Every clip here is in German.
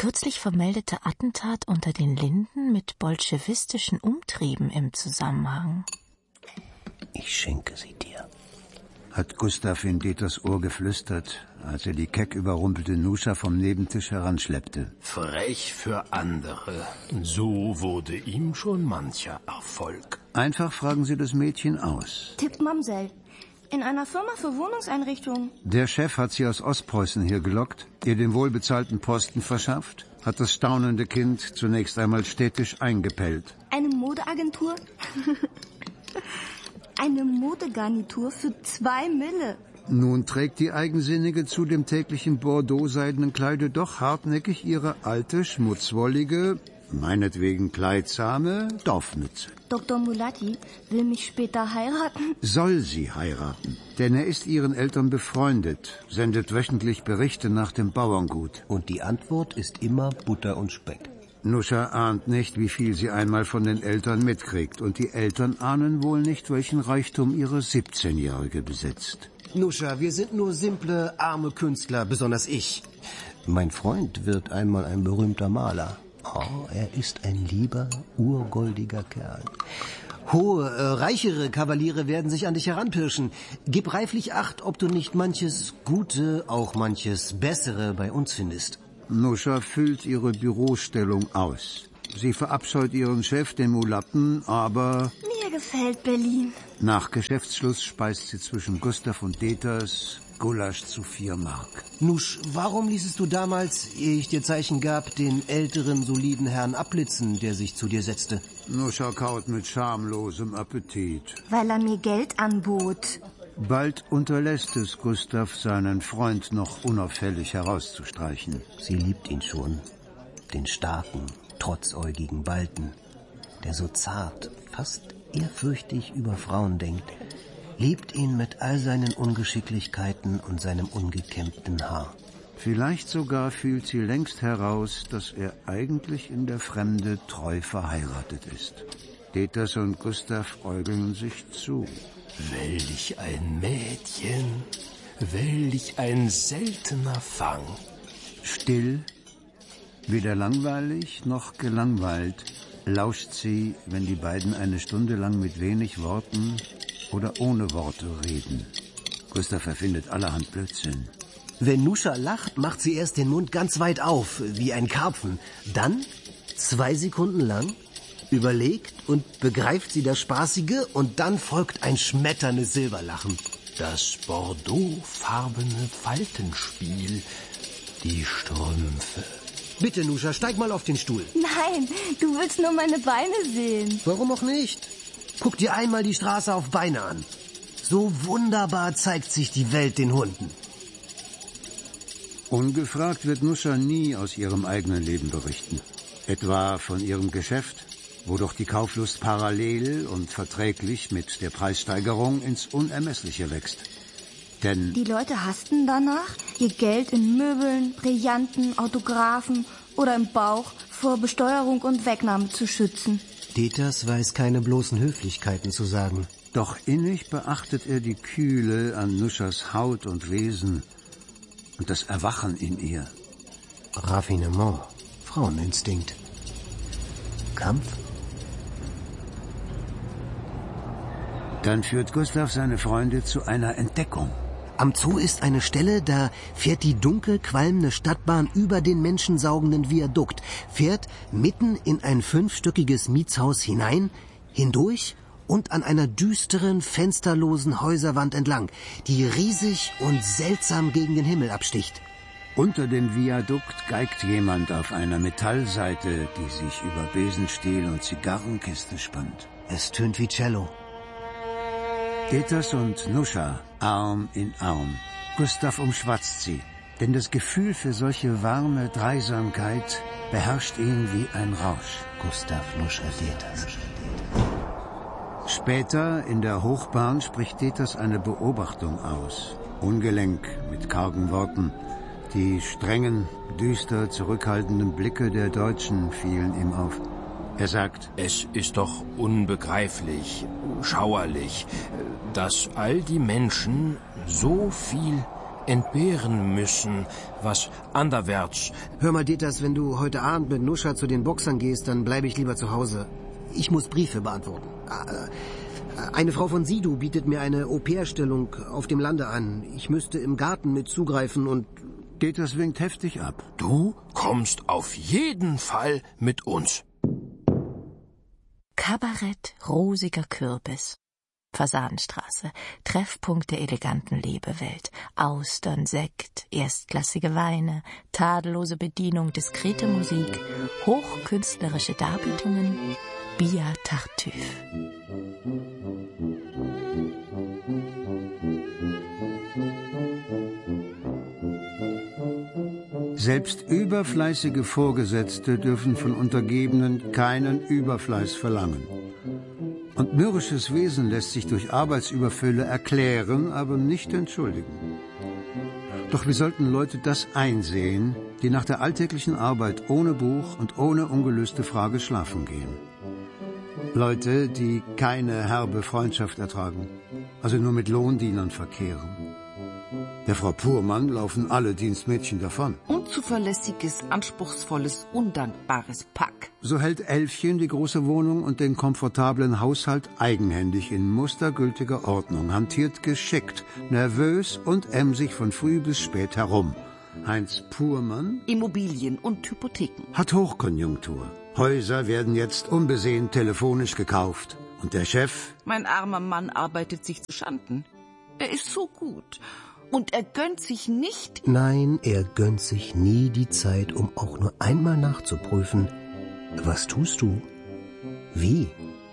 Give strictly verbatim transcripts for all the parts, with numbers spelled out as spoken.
kürzlich vermeldete Attentat unter den Linden mit bolschewistischen Umtrieben im Zusammenhang? Ich schenke sie dir, hat Gustav in Deters Ohr geflüstert, als er die keck überrumpelte Nuscha vom Nebentisch heranschleppte. Frech für andere. So wurde ihm schon mancher Erfolg. Einfach fragen Sie das Mädchen aus. Tippt Mamsell. In einer Firma für Wohnungseinrichtungen. Der Chef hat sie aus Ostpreußen hier gelockt, ihr den wohlbezahlten Posten verschafft, hat das staunende Kind zunächst einmal städtisch eingepellt. Eine Modeagentur? Eine Modegarnitur für zwei Mille. Nun trägt die Eigensinnige zu dem täglichen Bordeaux-seidenen Kleide doch hartnäckig ihre alte, schmutzwollige, meinetwegen kleidsame Dorfmütze. Doktor Mulatti will mich später heiraten? Soll sie heiraten, denn er ist ihren Eltern befreundet, sendet wöchentlich Berichte nach dem Bauerngut. Und die Antwort ist immer Butter und Speck. Nuscha ahnt nicht, wie viel sie einmal von den Eltern mitkriegt, und die Eltern ahnen wohl nicht, welchen Reichtum ihre siebzehnjährige besitzt. Nuscha, wir sind nur simple, arme Künstler, besonders ich. Mein Freund wird einmal ein berühmter Maler. Oh, er ist ein lieber, urgoldiger Kerl. Hohe, äh, reichere Kavaliere werden sich an dich heranpirschen. Gib reiflich Acht, ob du nicht manches Gute, auch manches Bessere bei uns findest. Nuscha füllt ihre Bürostellung aus. Sie verabscheut ihren Chef, den Mulatten, aber... Mir gefällt Berlin. Nach Geschäftsschluss speist sie zwischen Gustav und Deters Gulasch zu vier Mark. Nusch, warum ließest du damals, ehe ich dir Zeichen gab, den älteren, soliden Herrn abblitzen, der sich zu dir setzte? Nuscha kaut mit schamlosem Appetit. Weil er mir Geld anbot. Bald unterlässt es Gustav, seinen Freund noch unauffällig herauszustreichen. Sie liebt ihn schon, den starken, trotzäugigen Balten, der so zart, fast ehrfürchtig über Frauen denkt, liebt ihn mit all seinen Ungeschicklichkeiten und seinem ungekämmten Haar. Vielleicht sogar fühlt sie längst heraus, dass er eigentlich in der Fremde treu verheiratet ist. Deters und Gustav äugeln sich zu. Welch ein Mädchen, welch ein seltener Fang. Still, weder langweilig noch gelangweilt, lauscht sie, wenn die beiden eine Stunde lang mit wenig Worten oder ohne Worte reden. Gustav erfindet allerhand Blödsinn. Wenn Nuscha lacht, macht sie erst den Mund ganz weit auf, wie ein Karpfen. Dann, zwei Sekunden lang, überlegt und begreift sie das Spaßige und dann folgt ein schmetterndes Silberlachen. Das bordeauxfarbene Faltenspiel, die Strümpfe. Bitte, Nuscha, steig mal auf den Stuhl. Nein, du willst nur meine Beine sehen. Warum auch nicht? Guck dir einmal die Straße auf Beine an. So wunderbar zeigt sich die Welt den Hunden. Ungefragt wird Nuscha nie aus ihrem eigenen Leben berichten. Etwa von ihrem Geschäft, wo doch die Kauflust parallel und verträglich mit der Preissteigerung ins Unermessliche wächst. Denn die Leute hasten danach, ihr Geld in Möbeln, Brillanten, Autographen oder im Bauch vor Besteuerung und Wegnahme zu schützen. Deters weiß keine bloßen Höflichkeiten zu sagen. Doch innig beachtet er die Kühle an Nuschas Haut und Wesen und das Erwachen in ihr. Raffinement, Fraueninstinkt. Kampf? Dann führt Gustav seine Freunde zu einer Entdeckung. Am Zoo ist eine Stelle, da fährt die dunkel qualmende Stadtbahn über den menschensaugenden Viadukt, fährt mitten in ein fünfstöckiges Mietshaus hinein, hindurch und an einer düsteren, fensterlosen Häuserwand entlang, die riesig und seltsam gegen den Himmel absticht. Unter dem Viadukt geigt jemand auf einer Metallseite, die sich über Besenstiel und Zigarrenkiste spannt. Es tönt wie Cello. Deters und Nuscha, Arm in Arm. Gustav umschwatzt sie, denn das Gefühl für solche warme Dreisamkeit beherrscht ihn wie ein Rausch. Gustav, Nuscha, Deters. Später in der Hochbahn spricht Deters eine Beobachtung aus. Ungelenk, mit kargen Worten. Die strengen, düster zurückhaltenden Blicke der Deutschen fielen ihm auf. Er sagt: Es ist doch unbegreiflich, schauerlich, dass all die Menschen so viel entbehren müssen, was anderwärts... Hör mal, Dieters, wenn du heute Abend mit Nuscha zu den Boxern gehst, dann bleibe ich lieber zu Hause. Ich muss Briefe beantworten. Eine Frau von Sidu bietet mir eine Au-pair-Stellung auf dem Lande an. Ich müsste im Garten mit zugreifen und... Dieters winkt heftig ab. Du kommst auf jeden Fall mit uns. Kabarett Rosiger Kürbis. Fasanenstraße, Treffpunkt der eleganten Lebewelt. Austern, Sekt, erstklassige Weine, tadellose Bedienung, diskrete Musik, hochkünstlerische Darbietungen, Bia Tartuffe. Selbst überfleißige Vorgesetzte dürfen von Untergebenen keinen Überfleiß verlangen. Und mürrisches Wesen lässt sich durch Arbeitsüberfülle erklären, aber nicht entschuldigen. Doch wir sollten Leute das einsehen, die nach der alltäglichen Arbeit ohne Buch und ohne ungelöste Frage schlafen gehen. Leute, die keine herbe Freundschaft ertragen, also nur mit Lohndienern verkehren. Der Frau Purmann laufen alle Dienstmädchen davon. Unzuverlässiges, anspruchsvolles, undankbares Pack. So hält Elfchen die große Wohnung und den komfortablen Haushalt eigenhändig in mustergültiger Ordnung, hantiert geschickt, nervös und emsig von früh bis spät herum. Heinz Purmann, Immobilien und Hypotheken, hat Hochkonjunktur. Häuser werden jetzt unbesehen telefonisch gekauft. Und der Chef? Mein armer Mann arbeitet sich zu Schanden. Er ist so gut. Und er gönnt sich nicht... Nein, er gönnt sich nie die Zeit, um auch nur einmal nachzuprüfen. Was tust du? Wie?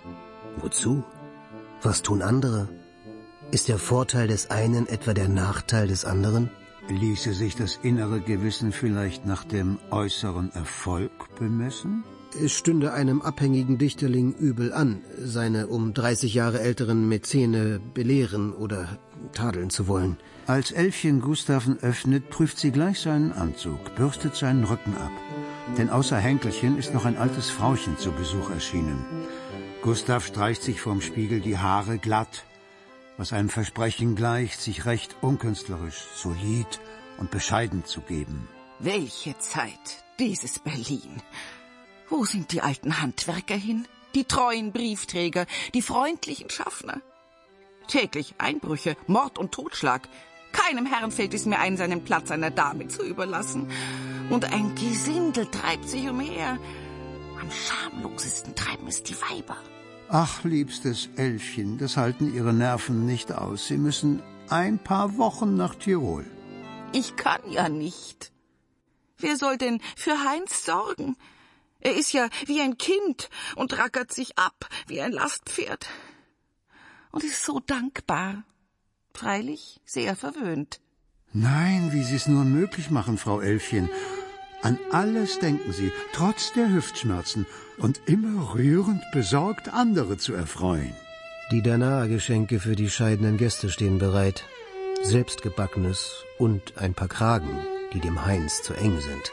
Wozu? Was tun andere? Ist der Vorteil des einen etwa der Nachteil des anderen? Ließe sich das innere Gewissen vielleicht nach dem äußeren Erfolg bemessen? Es stünde einem abhängigen Dichterling übel an, seine um dreißig Jahre älteren Mäzene belehren oder tadeln zu wollen. Als Elfchen Gustaven öffnet, prüft sie gleich seinen Anzug, bürstet seinen Rücken ab. Denn außer Henkelchen ist noch ein altes Frauchen zu Besuch erschienen. Gustav streicht sich vorm Spiegel die Haare glatt, was einem Versprechen gleicht, sich recht unkünstlerisch, solid und bescheiden zu geben. Welche Zeit, dieses Berlin! Wo sind die alten Handwerker hin? Die treuen Briefträger, die freundlichen Schaffner? Täglich Einbrüche, Mord und Totschlag. Keinem Herrn fällt es mehr ein, seinen Platz einer Dame zu überlassen. Und ein Gesindel treibt sich umher. Am schamlosesten treiben es die Weiber. Ach, liebstes Elfchen, das halten ihre Nerven nicht aus. Sie müssen ein paar Wochen nach Tirol. Ich kann ja nicht. Wer soll denn für Heinz sorgen? Er ist ja wie ein Kind und rackert sich ab wie ein Lastpferd. Und ist so dankbar. Freilich sehr verwöhnt. Nein, wie Sie es nur möglich machen, Frau Elfchen. An alles denken Sie, trotz der Hüftschmerzen, und immer rührend besorgt, andere zu erfreuen. Die Danae-Geschenke für die scheidenden Gäste stehen bereit. Selbstgebackenes und ein paar Kragen, die dem Heinz zu eng sind.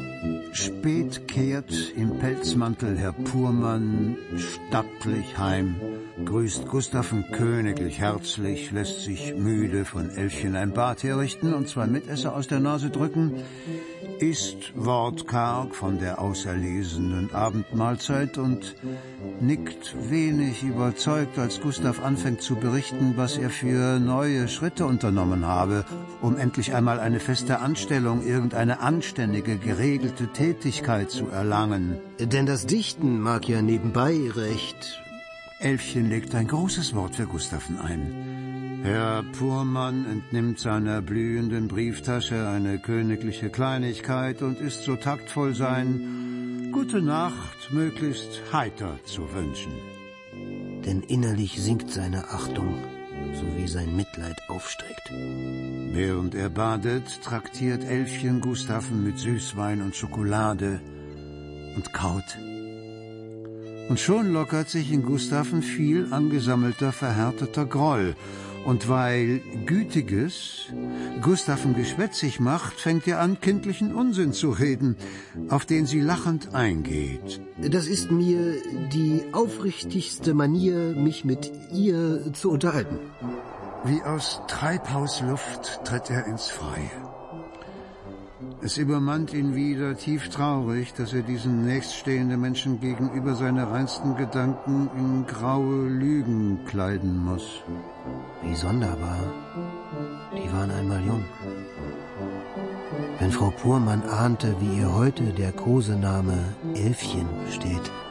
Spät kehrt im Pelzmantel Herr Purmann stattlich heim, grüßt Gustaven königlich herzlich, lässt sich müde von Elfchen ein Bad herrichten und zwei Mitesser aus der Nase drücken, isst wortkarg von der auserlesenen Abendmahlzeit und nickt wenig überzeugt, als Gustav anfängt zu berichten, was er für neue Schritte unternommen habe, um endlich einmal eine feste Anstellung, irgendeine anständige, geregelte Tätigkeit zu erlangen. Denn das Dichten mag ja nebenbei recht... Elfchen legt ein großes Wort für Gustaven ein. Herr Purmann entnimmt seiner blühenden Brieftasche eine königliche Kleinigkeit und ist so taktvoll sein, gute Nacht möglichst heiter zu wünschen. Denn innerlich sinkt seine Achtung, so wie sein Mitleid aufsteigt. Während er badet, traktiert Elfchen Gustaven mit Süßwein und Schokolade und kaut. Und schon lockert sich in Gustaven viel angesammelter, verhärteter Groll. Und weil Gütiges Gustaven geschwätzig macht, fängt er an, kindlichen Unsinn zu reden, auf den sie lachend eingeht. Das ist mir die aufrichtigste Manier, mich mit ihr zu unterhalten. Wie aus Treibhausluft tritt er ins Freie. Es übermannt ihn wieder tief traurig, dass er diesen nächststehenden Menschen gegenüber seine reinsten Gedanken in graue Lügen kleiden muss. Wie sonderbar. Die waren einmal jung. Wenn Frau Purmann ahnte, wie ihr heute der Kosename Elfchen steht,